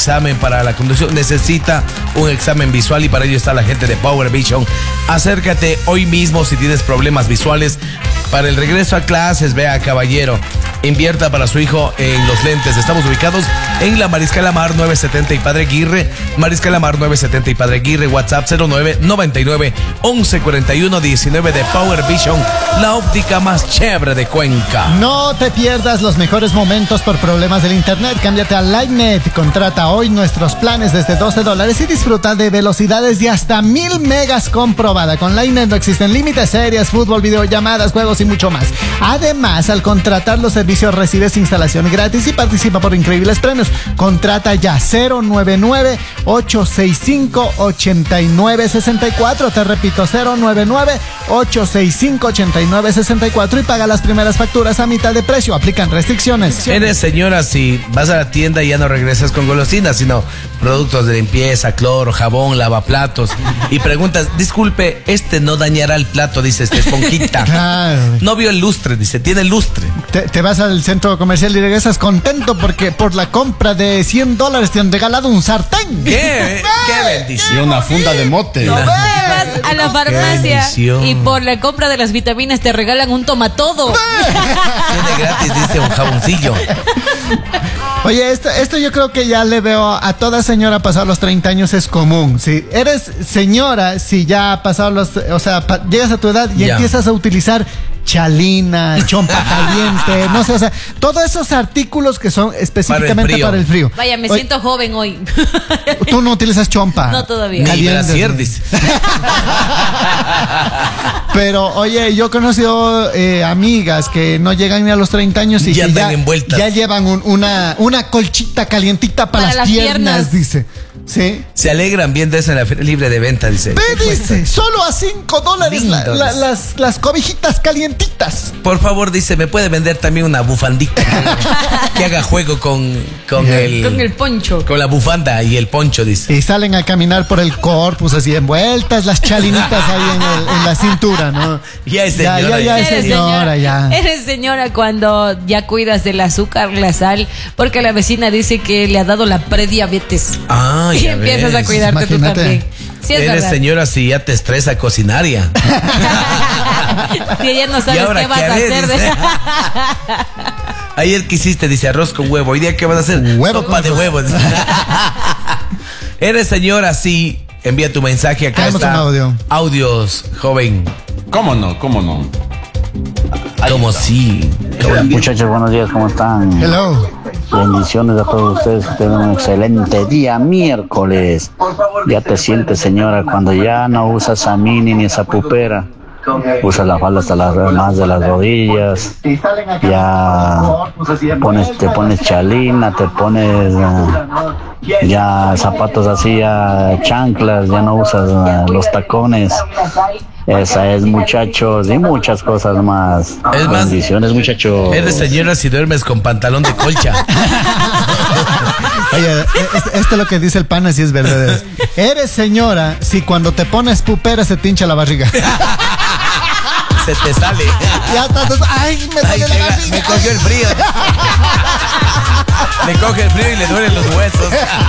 examen para la conducción, necesita un examen visual y para ello está la gente de Power Vision. Acércate hoy mismo si tienes problemas visuales. Para el regreso a clases, vea, caballero, invierta para su hijo en los lentes. Estamos ubicados en la Mariscal Amar 970 y Padre Aguirre. Mariscal Amar 970 y Padre Aguirre. WhatsApp 0999 1141 19 de Power Vision, la óptica más chévere de Cuenca. No te pierdas los mejores momentos por problemas del internet. Cámbiate a LightNet. Contrata hoy nuestros planes desde $12 y disfruta de velocidades de hasta 1000 megas comprobada. Con LightNet no existen límites, series, fútbol, videollamadas, juegos y mucho más. Además, al contratar los servicios recibes instalación gratis y participa por increíbles premios. Contrata ya 099-865-8964. Te repito, 099-865-8964 y paga las primeras facturas a mitad de precio. Aplican restricciones. Eres señora, si vas a la tienda y ya no regresas con golosinas, sino productos de limpieza, cloro, jabón, lavaplatos, y preguntas, disculpe, no dañará el plato, dice esponjita. Claro. No vio el lustre, dice, tiene lustre. Te vas al centro comercial y regresas contento porque por la compra de $100 te han regalado un sartén. ¡Qué bendición! Y una funda de mote. ¿No ves? Vas a la farmacia y por la compra de las vitaminas te regalan un tomatodo. Tiene gratis, dice, un jaboncillo. Oye, esto yo creo que ya le veo a toda señora pasar los 30 años es común. Si eres señora, si ya ha pasado llegas a tu edad y empiezas a utilizar chalina, chompa caliente, no sé, o sea, todos esos artículos que son específicamente para el frío. Vaya, me siento joven hoy. Tú no utilizas chompa. No, todavía. Ni brasier, dice. Pero, oye, yo he conocido amigas que no llegan ni a los 30 años y ya que andan envueltas. Ya llevan una colchita calientita para las piernas, dice. ¿Sí? Se alegran viendo eso en la feria libre de venta, dice. Ve, dice, solo a $5 las cobijitas calientitas. Por favor, dice, ¿me puede vender también una bufandita que haga juego con el poncho? Con la bufanda y el poncho, dice. Y salen a caminar por el corpus así envueltas las chalinitas ahí en la cintura, ¿no? Ya es señora. Ya es señora, ya. Eres señora cuando ya cuidas del azúcar, la sal, porque la vecina dice que le ha dado la prediabetes. Ah, y empiezas a cuidarte tú también. Sí, eres verdad. señora si ya te estresa cocinar ya. Y ella no sabes qué vas a hacer. Ayer que hiciste, dice, arroz con huevo. Hoy día, ¿qué vas a hacer? Sopa de huevos. Eres señora, sí. Envía tu mensaje acá. Tenemos está. un audio. Audios, joven. ¿Cómo no? Como sí. Muchachos, buenos días, ¿cómo están? Hello. Bendiciones a todos ustedes, que tengan un excelente día, miércoles. Ya te sientes, señora, cuando ya no usas a mini ni esa pupera. Usas la falda hasta más de las rodillas. Ya te pones chalina, te pones ya zapatos así, ya chanclas, ya no usas los tacones. Esa es, muchachos, y muchas cosas más. Es más, bendiciones, muchachos. Eres señora si duermes con pantalón de colcha. Oye, esto es lo que dice el pana, si es verdad. Eres señora si cuando te pones pupera se te hincha la barriga. Se te sale. Ya estás, ay, me duele la barriga. Me cogió el frío. Le coge el frío y le duelen los huesos.